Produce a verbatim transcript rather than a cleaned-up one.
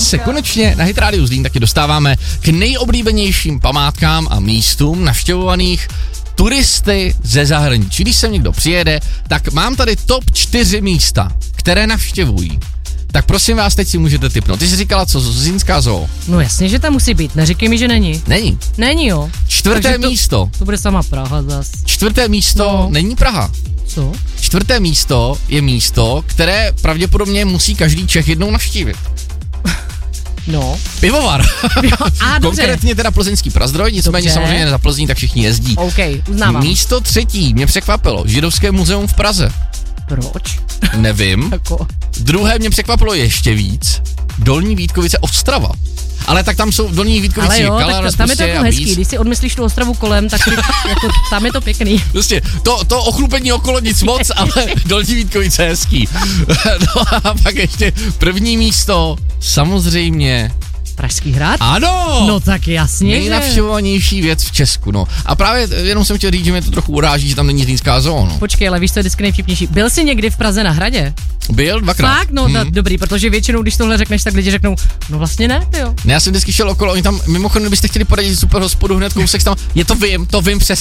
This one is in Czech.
dnes se konečně na Hit Radio Zlín taky dostáváme k nejoblíbenějším památkám a místům navštěvovaných turisty ze zahraničí. Když sem někdo přijede, tak mám tady top čtyři místa, které navštěvují. Tak prosím vás, teď si můžete tipnout. Ty jsi říkala, co, Zlínská zoo? No jasně, že tam musí být, neříkej mi, že není. Není. Není, jo. Čtvrté to, místo. To bude sama Praha zas. Čtvrté místo no. Není Praha. Co? Čtvrté místo je místo, které pravděpodobně musí každý Čech jednou navštívit. No. Pivovar. A, konkrétně teda plzeňský Prazdroj, nicméně dobře. Samozřejmě za Plzní, tak všichni jezdí. OK, uznávám. Místo třetí mě překvapilo, Židovské muzeum v Praze. Proč? Nevím. Jako. Druhé mě překvapilo ještě víc, Dolní Vítkovice Ostrava. Ale tak tam jsou v Dolní Vítkovici ale jo, Kalar, tak to, tam je to jako hezký, když si odmyslíš tu Ostravu kolem, tak ty, jako, tam je to pěkný. Prostě, to, to ochlupení okolo nic moc, ale Dolní Vítkovice je hezký. No a pak ještě první místo, samozřejmě Pražský hrad? Ano! No tak jasně, nejnavštěvovanější věc v Česku, no. A právě jenom jsem chtěl říct, že mě to trochu uráží, že tam není Zlínská zoo, no. Počkej, ale víš, co je vždycky nejvtipnější? Byl jsi někdy v Praze na hradě? Byl dvakrát. Fakt? No, hmm. dobrý, protože většinou, když tohle řekneš, tak lidi řeknou, no vlastně ne, ty jo. Ne, já jsem vždycky šel okolo, oni tam, mimochodem, kdybyste chtěli poradit super hospodu hned kousek tam, je to vím, to vím přesně.